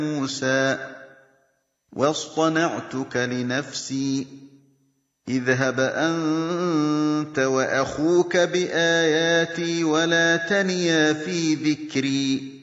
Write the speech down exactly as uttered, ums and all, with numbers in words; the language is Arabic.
مُوسَىٰ وَاصْطَنَعْتُكَ لِنَفْسِي اذْهَبْ أَنتَ وَأَخُوكَ بِآيَاتِي وَلَا تَنِيَا فِي ذِكْرِي